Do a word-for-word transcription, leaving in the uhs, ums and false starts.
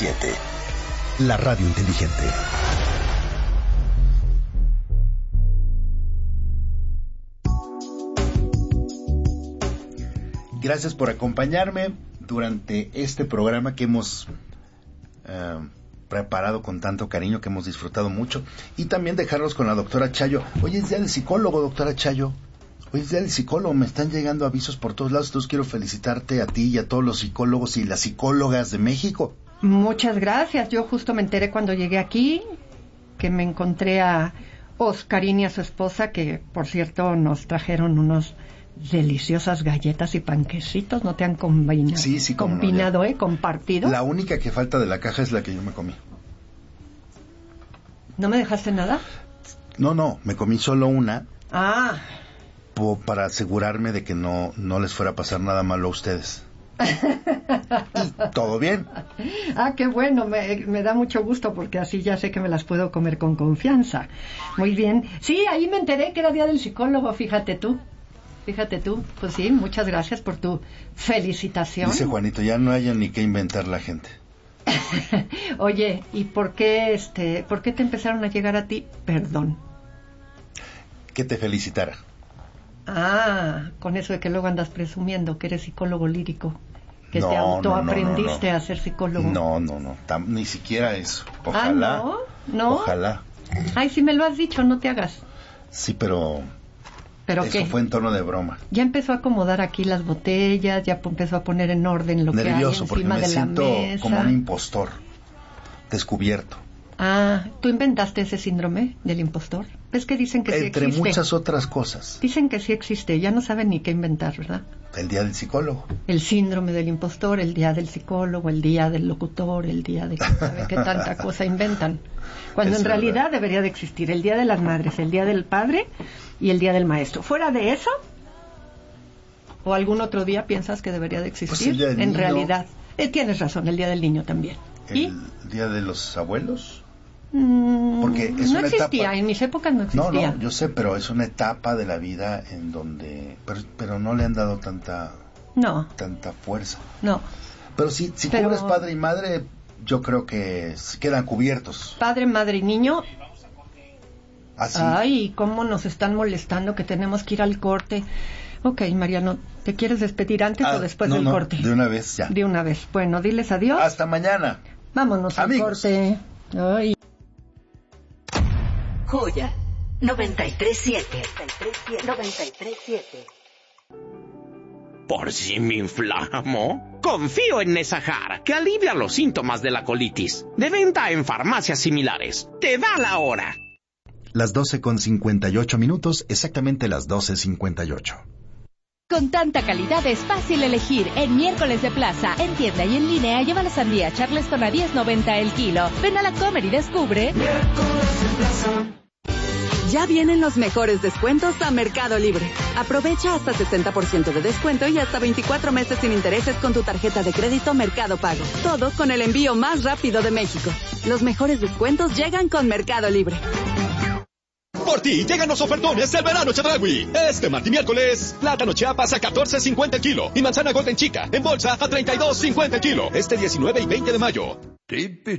siete. La radio inteligente. Gracias por acompañarme durante este programa que hemos uh, preparado con tanto cariño, que hemos disfrutado mucho, y también dejarlos con la doctora Chayo. Hoy es día del psicólogo, doctora Chayo. Hoy es día del psicólogo. Me están llegando avisos por todos lados. Entonces quiero felicitarte a ti y a todos los psicólogos y las psicólogas de México. Muchas gracias. Yo justo me enteré cuando llegué aquí que me encontré a Oscarín y a su esposa, que por cierto nos trajeron unos deliciosas galletas y panquecitos. ¿No te han combinado? Sí, sí, combinado, no, ¿eh? Compartido. La única que falta de la caja es la que yo me comí. ¿No me dejaste nada? No, no, me comí solo una. Ah. Po, para asegurarme de que no, no les fuera a pasar nada malo a ustedes. Y todo bien. Ah, qué bueno, me, me da mucho gusto porque así ya sé que me las puedo comer con confianza. Muy bien. Sí, ahí me enteré que era día del psicólogo, fíjate tú. Fíjate tú, pues sí, muchas gracias por tu felicitación. Dice Juanito, ya no haya ni qué inventar la gente. Oye, ¿y por qué este, por qué te empezaron a llegar a ti? Perdón. Que te felicitara. Ah, con eso de que luego andas presumiendo que eres psicólogo lírico, que no, te autoaprendiste no, no, no, no. a ser psicólogo. No, no, no, tam, ni siquiera eso. Ojalá. Ah, ¿no? ¿No? Ojalá. Ay, si me lo has dicho, no te hagas. Sí, pero... ¿Pero eso qué? Fue en tono de broma. Ya empezó a acomodar aquí las botellas, ya empezó a poner en orden lo Nervioso, que hay encima porque me de la siento mesa. como un impostor descubierto. Ah, ¿tú inventaste ese síndrome del impostor? Es que dicen que sí existe. Entre muchas otras cosas. Dicen que sí existe, ya no saben ni qué inventar, ¿verdad? El día del psicólogo. El síndrome del impostor, el día del psicólogo, el día del locutor, el día de quién sabe qué tanta cosa inventan. Cuando es en realidad verdad. Debería de existir el día de las madres, el día del padre y el día del maestro. Fuera de eso, ¿o algún otro día piensas que debería de existir? Pues el día del en niño, realidad, eh, tienes razón, el día del niño también. El ¿Y? día de los abuelos. Porque es no una existía, etapa... en mis épocas no existía. No, no, yo sé, pero es una etapa de la vida en donde... Pero, pero no le han dado tanta... No. Tanta fuerza. No. Pero si, si pero... cubres padre y madre, yo creo que quedan cubiertos. Padre, madre y niño... Así. Ay, cómo nos están molestando que tenemos que ir al corte. Ok, Mariano, ¿te quieres despedir antes ah, o después no, del no, corte? De una vez, ya. De una vez. Bueno, diles adiós. Hasta mañana. Vámonos Amigos. al corte. Ay. Joya noventa y tres siete. noventa y tres siete. ¿Por si me inflamo? Confío en Nesajar, que alivia los síntomas de la colitis. De venta en farmacias similares. Te da la hora. Las doce con cincuenta y ocho minutos, exactamente las doce cincuenta y ocho. Con tanta calidad es fácil elegir. En Miércoles de Plaza, en tienda y en línea, lleva la sandía Charleston a diez noventa el kilo. Ven a la Comer y descubre. Miércoles de Plaza. Ya vienen los mejores descuentos a Mercado Libre. Aprovecha hasta sesenta por ciento de descuento y hasta veinticuatro meses sin intereses con tu tarjeta de crédito Mercado Pago. Todo con el envío más rápido de México. Los mejores descuentos llegan con Mercado Libre. Por ti llegan los ofertones del verano Chedraui. Este martes y miércoles, plátano Chiapas a catorce cincuenta el kilo y manzana Golden Chica en bolsa a treinta y dos cincuenta el kilo. Este diecinueve y veinte de mayo.